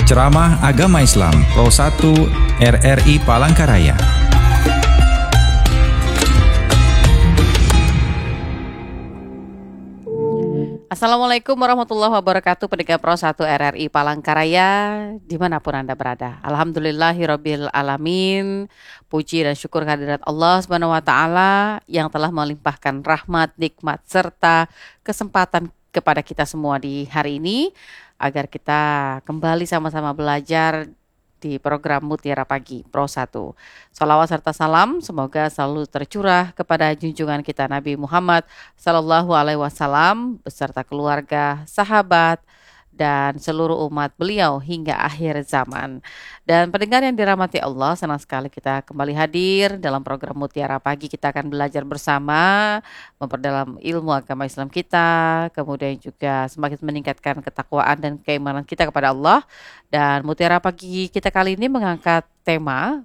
Ceramah Agama Islam Pro 1 RRI Palangkaraya. Assalamualaikum warahmatullahi wabarakatuh, pendengar Pro 1 RRI Palangkaraya dimanapun Anda berada. Alhamdulillahirabbil alamin. Puji dan syukur kehadirat Allah Subhanahu wa taala yang telah melimpahkan rahmat, nikmat serta kesempatan kepada kita semua di hari ini agar kita kembali sama-sama belajar di program Mutiara Pagi Pro 1. Salawat serta salam semoga selalu tercurah kepada junjungan kita Nabi Muhammad Sallallahu Alaihi Wasallam beserta keluarga, sahabat, dan seluruh umat beliau hingga akhir zaman. Dan pendengar yang dirahmati Allah, senang sekali kita kembali hadir dalam program Mutiara Pagi. Kita akan belajar bersama, memperdalam ilmu agama Islam kita, kemudian juga semakin meningkatkan ketakwaan dan keimanan kita kepada Allah. Dan Mutiara Pagi kita kali ini mengangkat tema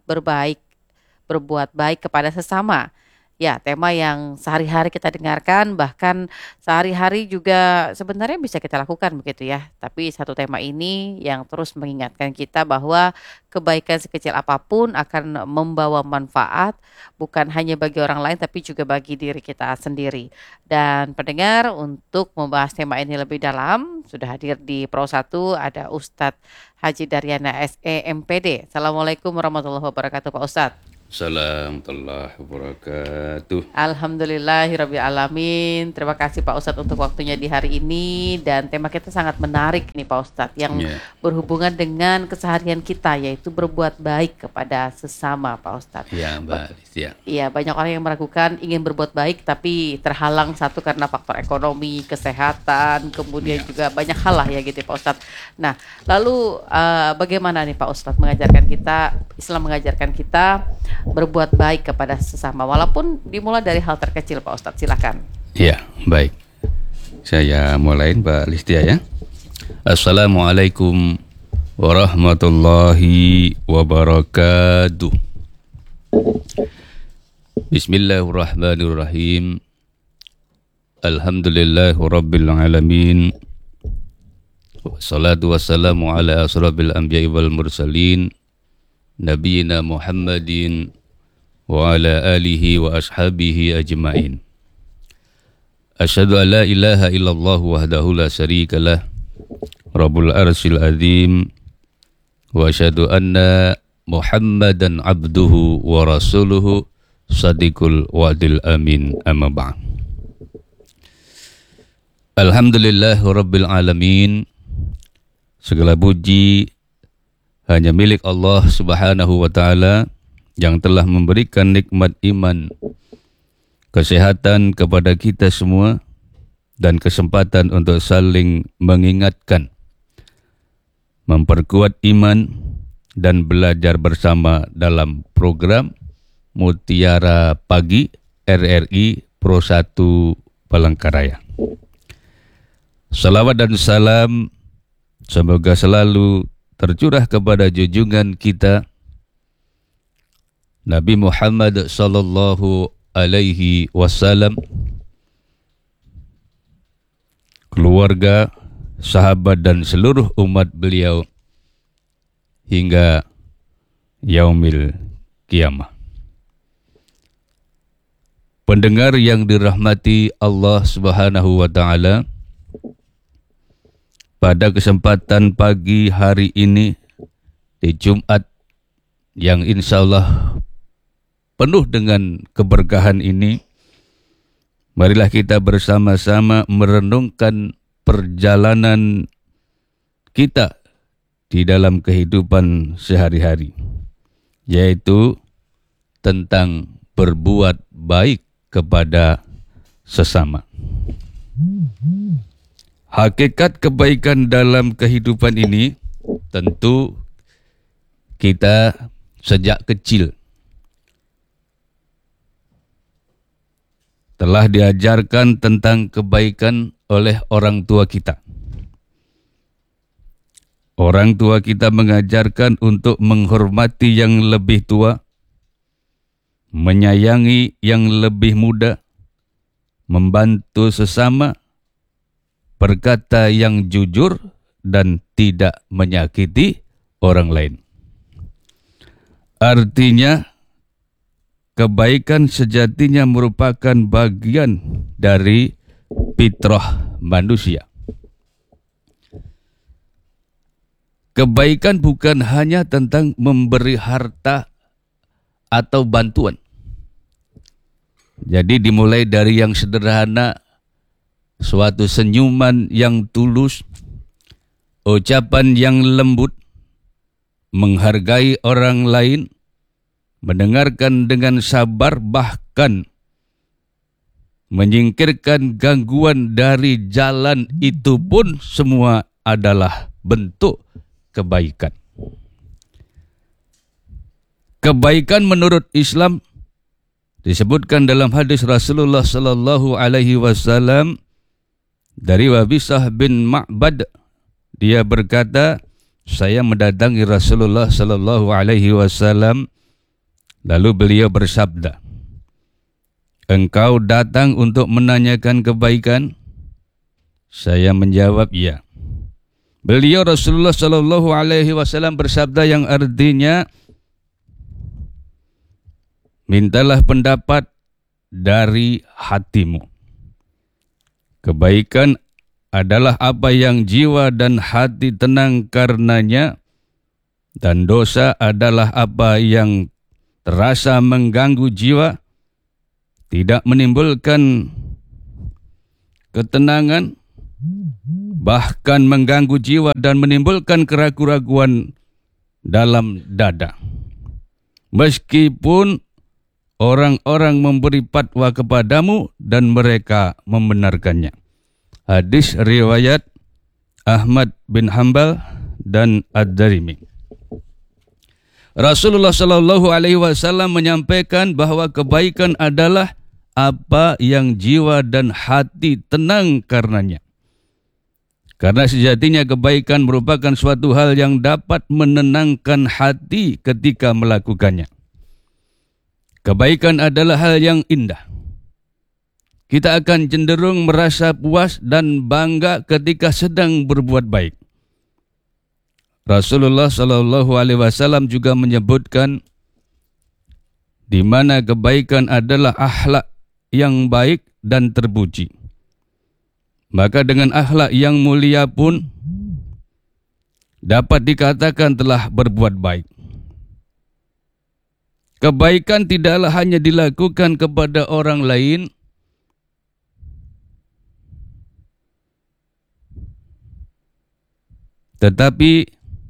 berbuat baik kepada sesama. Ya, tema yang sehari-hari kita dengarkan, bahkan sehari-hari juga sebenarnya bisa kita lakukan begitu ya. Tapi satu tema ini yang terus mengingatkan kita bahwa kebaikan sekecil apapun akan membawa manfaat bukan hanya bagi orang lain tapi juga bagi diri kita sendiri. Dan pendengar, untuk membahas tema ini lebih dalam sudah hadir di Pro 1 ada Ustadz Haji Daryana SE MPD. Assalamualaikum warahmatullahi wabarakatuh Pak Ustadz. Assalamualaikum warahmatullahi wabarakatuh. Alhamdulillahirabbil alamin. Terima kasih Pak Ustadz untuk waktunya di hari ini, dan tema kita sangat menarik nih Pak Ustadz yang berhubungan dengan keseharian kita, yaitu berbuat baik kepada sesama Pak Ustadz. Ya, Mbak Listia. Iya, banyak orang yang meragukan ingin berbuat baik tapi terhalang, satu karena faktor ekonomi, kesehatan, kemudian juga banyak hal lah ya gitu Pak Ustadz. Nah, lalu bagaimana nih Pak Ustadz Islam mengajarkan kita berbuat baik kepada sesama, walaupun dimulai dari hal terkecil Pak Ustadz, silakan. Ya, baik. Saya mulai Mbak Listia ya. Assalamualaikum warahmatullahi wabarakatuh. Bismillahirrahmanirrahim. Alhamdulillahirabbil alamin. Wassalatu wassalamu ala asrofil anbiya'i wal mursalin Nabiyina Muhammadin wa ala alihi wa ashabihi ajma'in. Asyhadu an la ilaha illallah wahdahu la syarika lah Rabbul arsyil azim, wa asyhadu anna Muhammadan abduhu wa rasuluhu sadiqul wa'dil amin, amma ba'd. Alhamdulillahi rabbil alamin. Segala puji hanya milik Allah Subhanahu wa ta'ala yang telah memberikan nikmat iman, kesehatan kepada kita semua, dan kesempatan untuk saling mengingatkan, memperkuat iman, dan belajar bersama dalam program Mutiara Pagi RRI Pro 1 Palangkaraya. Salawat dan salam semoga selalu tercurah kepada junjungan kita Nabi Muhammad sallallahu alaihi wasallam, keluarga, sahabat, dan seluruh umat beliau hingga yaumil qiyamah. Pendengar yang dirahmati Allah Subhanahu wa taala, pada kesempatan pagi hari ini di Jumat yang insya Allah penuh dengan keberkahan ini, marilah kita bersama-sama merenungkan perjalanan kita di dalam kehidupan sehari-hari, yaitu tentang berbuat baik kepada sesama. Hakikat kebaikan dalam kehidupan ini tentu kita sejak kecil telah diajarkan tentang kebaikan oleh orang tua kita. Orang tua kita mengajarkan untuk menghormati yang lebih tua, menyayangi yang lebih muda, membantu sesama, berkata yang jujur dan tidak menyakiti orang lain. Artinya, kebaikan sejatinya merupakan bagian dari fitrah manusia. Kebaikan bukan hanya tentang memberi harta atau bantuan. Jadi dimulai dari yang sederhana, suatu senyuman yang tulus, ucapan yang lembut, menghargai orang lain, mendengarkan dengan sabar, bahkan menyingkirkan gangguan dari jalan, itu pun semua adalah bentuk kebaikan. Kebaikan menurut Islam disebutkan dalam hadis Rasulullah sallallahu alaihi wasallam dari Wabisah bin Ma'bad. Dia berkata, saya mendatangi Rasulullah sallallahu alaihi wasallam, lalu beliau bersabda, engkau datang untuk menanyakan kebaikan? Saya menjawab, ya. Beliau Rasulullah sallallahu alaihi wasallam bersabda yang artinya, mintalah pendapat dari hatimu. Kebaikan adalah apa yang jiwa dan hati tenang karenanya, dan dosa adalah apa yang terasa mengganggu jiwa, tidak menimbulkan ketenangan, bahkan mengganggu jiwa dan menimbulkan keraguan-raguan dalam dada. Meskipun orang-orang memberi fatwa kepadamu dan mereka membenarkannya. Hadis riwayat Ahmad bin Hanbal dan Ad-Darimi. Rasulullah sallallahu alaihi wasallam menyampaikan bahwa kebaikan adalah apa yang jiwa dan hati tenang karenanya. Karena sejatinya kebaikan merupakan suatu hal yang dapat menenangkan hati ketika melakukannya. Kebaikan adalah hal yang indah. Kita akan cenderung merasa puas dan bangga ketika sedang berbuat baik. Rasulullah sallallahu alaihi wasallam juga menyebutkan di mana kebaikan adalah akhlak yang baik dan terpuji. Maka dengan akhlak yang mulia pun dapat dikatakan telah berbuat baik. Kebaikan tidaklah hanya dilakukan kepada orang lain, tetapi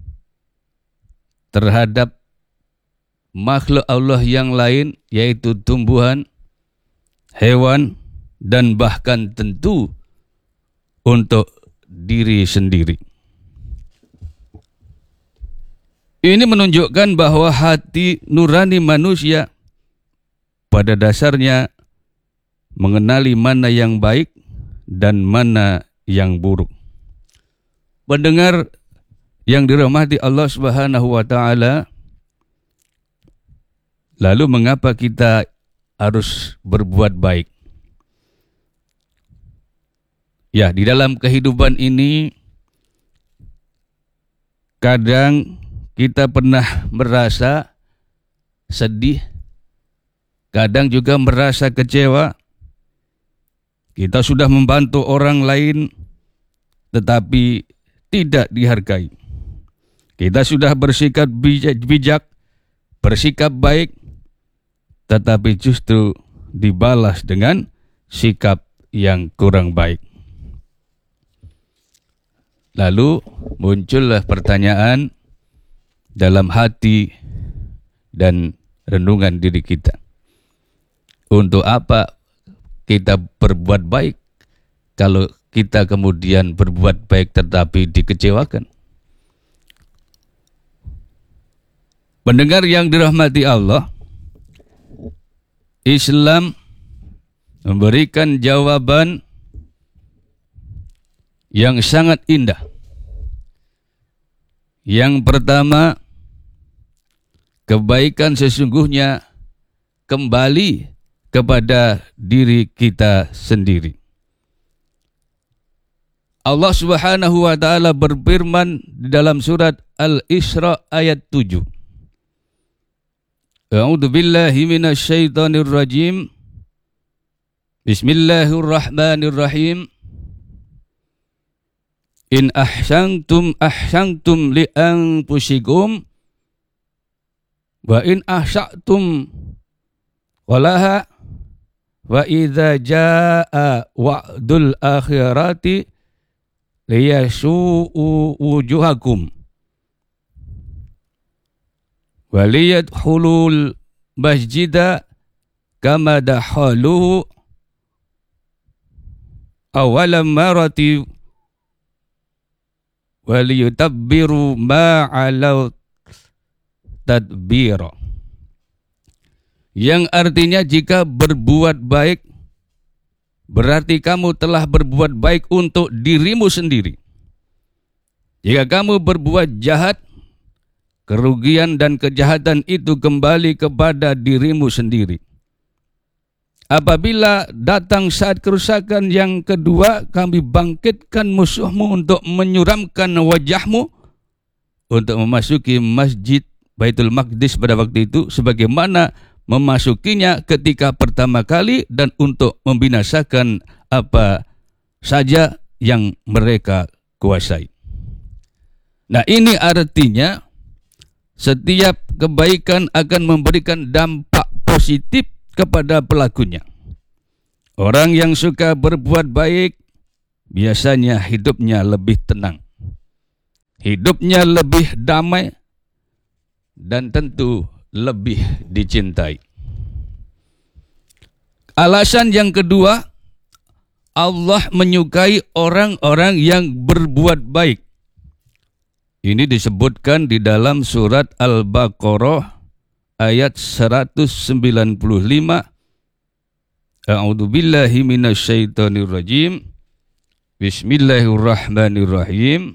terhadap makhluk Allah yang lain, yaitu tumbuhan, hewan, dan bahkan tentu untuk diri sendiri. Ini menunjukkan bahwa hati nurani manusia pada dasarnya mengenali mana yang baik dan mana yang buruk. Pendengar yang dirahmati Allah Subhanahu wa taala, lalu mengapa kita harus berbuat baik? Ya, di dalam kehidupan ini kadang kita pernah merasa sedih, kadang juga merasa kecewa. Kita sudah membantu orang lain tetapi tidak dihargai. Kita sudah bersikap bijak, bersikap baik, tetapi justru dibalas dengan sikap yang kurang baik. Lalu muncullah pertanyaan dalam hati dan renungan diri kita. Untuk apa kita berbuat baik kalau kita kemudian berbuat baik tetapi dikecewakan? Pendengar yang dirahmati Allah, Islam memberikan jawaban yang sangat indah. Yang pertama, kebaikan sesungguhnya kembali kepada diri kita sendiri. Allah Subhanahu wa taala berfirman di dalam surat Al-Isra ayat 7. A'udzu billahi minasyaitonir rajim. Bismillahirrahmanirrahim. In ahsantum li anfusikum wa in ahsatum walaha wa idza jaa wa'dul akhirati liyasu'u wujuhakum waliyadkhulul masjida kama dakhaluhu awalam marati waliyutabbiru ma'alau tadbira. Yang artinya jika berbuat baik berarti kamu telah berbuat baik untuk dirimu sendiri. Jika kamu berbuat jahat, kerugian dan kejahatan itu kembali kepada dirimu sendiri. Apabila datang saat kerusakan yang kedua, kami bangkitkan musuhmu untuk menyuramkan wajahmu untuk memasuki masjid Baitul Maqdis pada waktu itu sebagaimana memasukinya ketika pertama kali dan untuk membinasakan apa saja yang mereka kuasai. Nah, ini artinya setiap kebaikan akan memberikan dampak positif kepada pelakunya. Orang yang suka berbuat baik biasanya hidupnya lebih tenang, hidupnya lebih damai, dan tentu lebih dicintai. Alasan yang kedua, Allah menyukai orang-orang yang berbuat baik. Ini disebutkan di dalam surat Al-Baqarah ayat 195. A'udzu billahi minasyaitonir rajim. Bismillahirrahmanirrahim.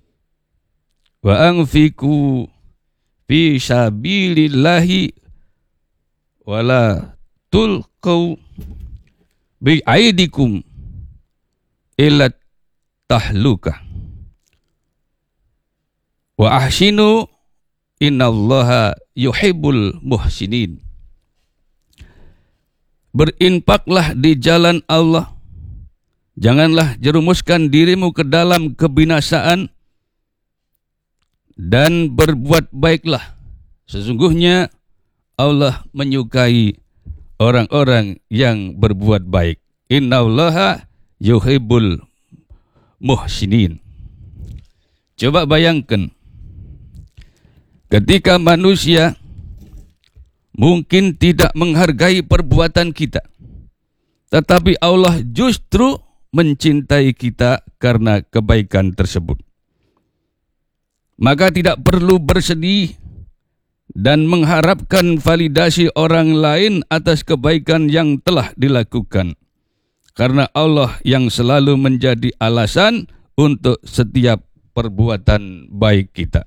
Wa anfiqu fi sabilillahi wala tulqu bi aidikum ila tahlukah. Wa ahsinu innallaha yuhibbul muhsinin. Berinfaklah di jalan Allah. Janganlah jerumuskan dirimu ke dalam kebinasaan dan berbuat baiklah. Sesungguhnya Allah menyukai orang-orang yang berbuat baik. Innallaha yuhibbul muhsinin. Coba bayangkan, ketika manusia mungkin tidak menghargai perbuatan kita, tetapi Allah justru mencintai kita karena kebaikan tersebut. Maka tidak perlu bersedih dan mengharapkan validasi orang lain atas kebaikan yang telah dilakukan. Karena Allah yang selalu menjadi alasan untuk setiap perbuatan baik kita.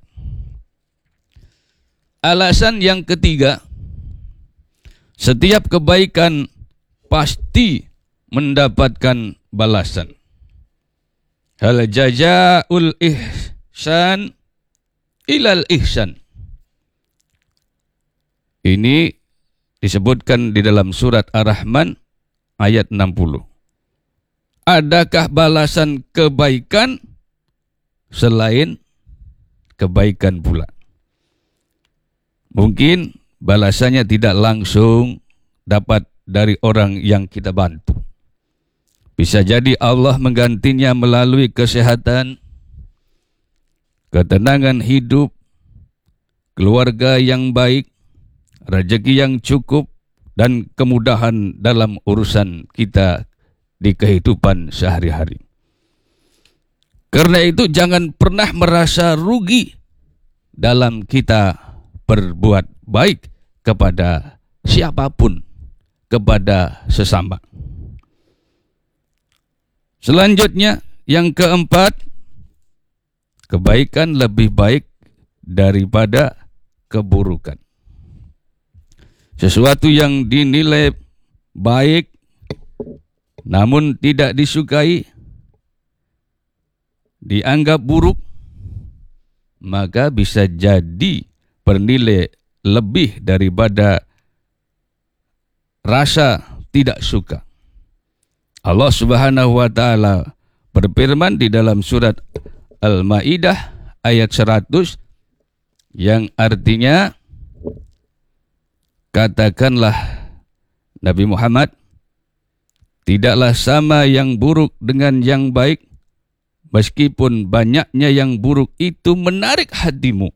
Alasan yang ketiga, setiap kebaikan pasti mendapatkan balasan. Hal jazaa'ul ihsan ilal ihsan. Ini disebutkan di dalam surat Ar-Rahman ayat 60. Adakah balasan kebaikan selain kebaikan pula? Mungkin balasannya tidak langsung dapat dari orang yang kita bantu. Bisa jadi Allah menggantinya melalui kesehatan, ketenangan hidup, keluarga yang baik, rezeki yang cukup, dan kemudahan dalam urusan kita di kehidupan sehari-hari. Karena itu jangan pernah merasa rugi dalam kita berbuat baik kepada siapapun, kepada sesama. Selanjutnya, yang keempat, kebaikan lebih baik daripada keburukan. Sesuatu yang dinilai baik namun tidak disukai dianggap buruk, maka bisa jadi bernilai lebih daripada rasa tidak suka. Allah Subhanahu wa taala berfirman di dalam surat Al-Maidah ayat 100 yang artinya, katakanlah Nabi Muhammad, tidaklah sama yang buruk dengan yang baik, meskipun banyaknya yang buruk itu menarik hatimu.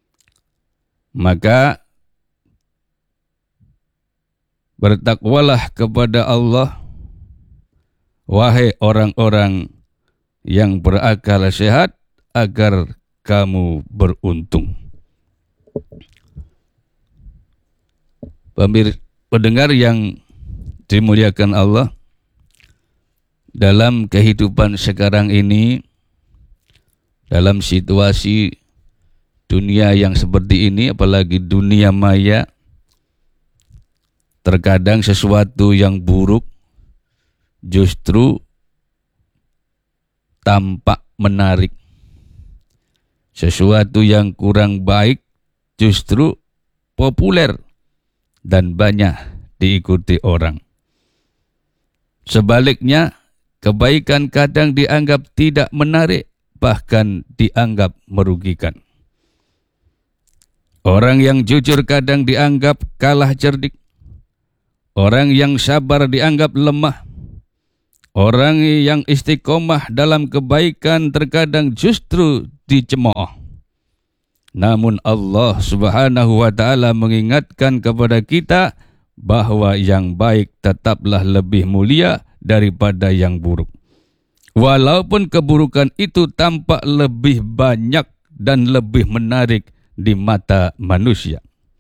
Maka bertakwalah kepada Allah, wahai orang-orang yang berakal sehat, agar kamu beruntung. Pendengar yang dimuliakan Allah, dalam kehidupan sekarang ini, dalam situasi dunia yang seperti ini, apalagi dunia maya, terkadang sesuatu yang buruk justru tampak menarik. Sesuatu yang kurang baik justru populer dan banyak diikuti orang. Sebaliknya, kebaikan kadang dianggap tidak menarik, bahkan dianggap merugikan. Orang yang jujur kadang dianggap kalah cerdik. Orang yang sabar dianggap lemah. Orang yang istiqomah dalam kebaikan terkadang justru dicemooh. Namun Allah Subhanahu wa taala mengingatkan kepada kita bahwa yang baik tetaplah lebih mulia daripada yang buruk. Walaupun keburukan itu tampak lebih banyak dan lebih menarik di mata manusia.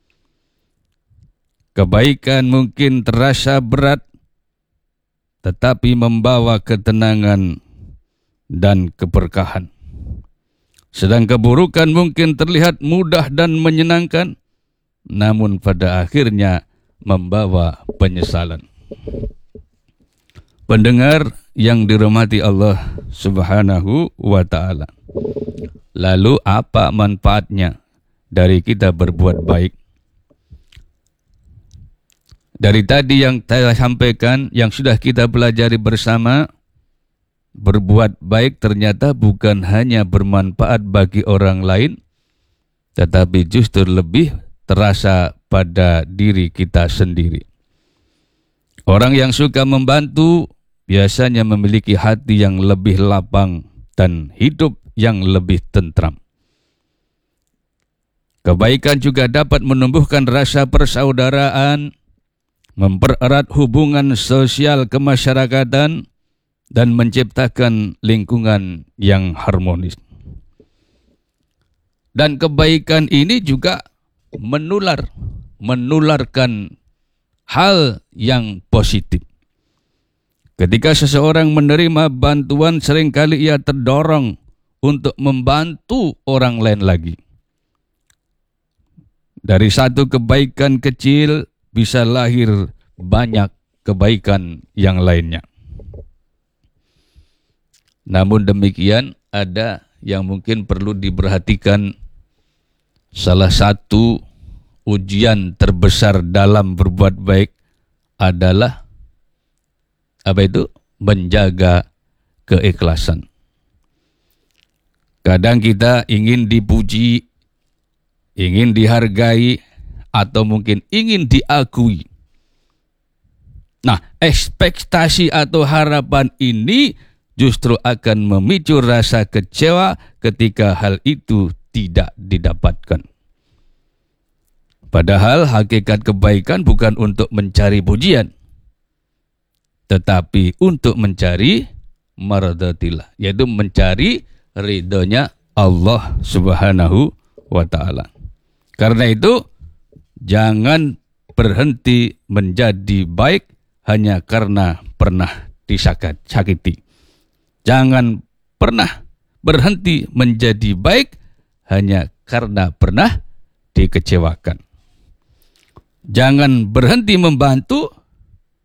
Kebaikan mungkin terasa berat, tetapi membawa ketenangan dan keberkahan. Sedang keburukan mungkin terlihat mudah dan menyenangkan, namun pada akhirnya membawa penyesalan. Pendengar yang dirahmati Allah Subhanahu wa taala. Lalu apa manfaatnya dari kita berbuat baik? Dari tadi yang saya sampaikan, yang sudah kita pelajari bersama, berbuat baik ternyata bukan hanya bermanfaat bagi orang lain, tetapi justru lebih terasa pada diri kita sendiri. Orang yang suka membantu biasanya memiliki hati yang lebih lapang dan hidup yang lebih tentram. Kebaikan juga dapat menumbuhkan rasa persaudaraan, mempererat hubungan sosial kemasyarakatan, dan menciptakan lingkungan yang harmonis. Dan kebaikan ini juga menularkan hal yang positif. Ketika seseorang menerima bantuan, seringkali ia terdorong untuk membantu orang lain lagi. Dari satu kebaikan kecil bisa lahir banyak kebaikan yang lainnya. Namun demikian, ada yang mungkin perlu diperhatikan. Salah satu ujian terbesar dalam berbuat baik adalah apa itu? Menjaga keikhlasan. Kadang kita ingin dipuji, ingin dihargai, atau mungkin ingin diakui. Nah, ekspektasi atau harapan ini justru akan memicu rasa kecewa ketika hal itu tidak didapatkan. Padahal hakikat kebaikan bukan untuk mencari pujian, tetapi untuk mencari maradatillah, yaitu mencari ridhonya Allah Subhanahu wa ta'ala. Karena itu, jangan berhenti menjadi baik hanya karena pernah disakiti. Jangan pernah berhenti menjadi baik hanya karena pernah dikecewakan. Jangan berhenti membantu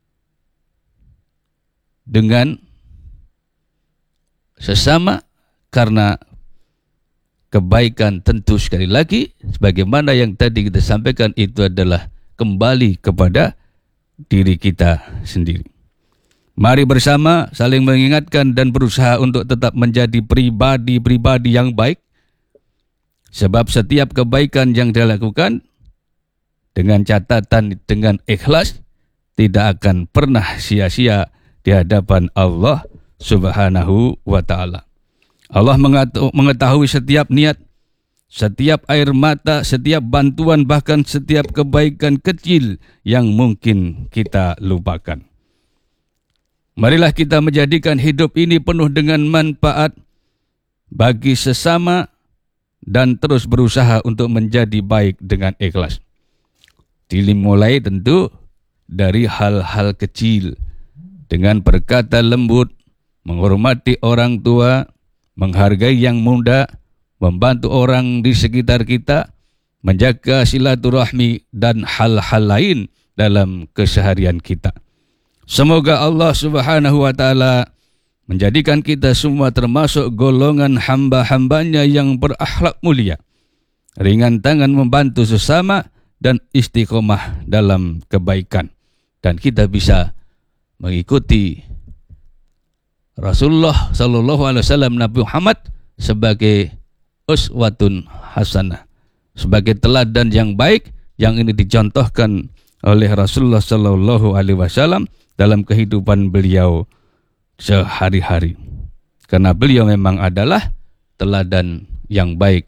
sesama karena kebaikan tentu sekali lagi sebagaimana yang tadi kita sampaikan itu adalah kembali kepada diri kita sendiri. Mari bersama saling mengingatkan dan berusaha untuk tetap menjadi pribadi-pribadi yang baik, sebab setiap kebaikan yang dilakukan dengan catatan dengan ikhlas tidak akan pernah sia-sia di hadapan Allah Subhanahu wa ta'ala. Allah mengetahui setiap niat, setiap air mata, setiap bantuan, bahkan setiap kebaikan kecil yang mungkin kita lupakan. Marilah kita menjadikan hidup ini penuh dengan manfaat bagi sesama dan terus berusaha untuk menjadi baik dengan ikhlas. Dimulai tentu dari hal-hal kecil, dengan berkata lembut, menghormati orang tua, menghargai yang muda, membantu orang di sekitar kita, menjaga silaturahmi dan hal-hal lain dalam keseharian kita. Semoga Allah Subhanahu wa ta'ala menjadikan kita semua termasuk golongan hamba-hambanya yang berakhlak mulia, ringan tangan membantu sesama dan istiqomah dalam kebaikan. Dan kita bisa mengikuti Rasulullah sallallahu alaihi wasallam, Nabi Muhammad, sebagai uswatun hasanah, sebagai teladan yang baik yang ini dicontohkan oleh Rasulullah sallallahu alaihi wasallam dalam kehidupan beliau sehari-hari. Karena beliau memang adalah teladan yang baik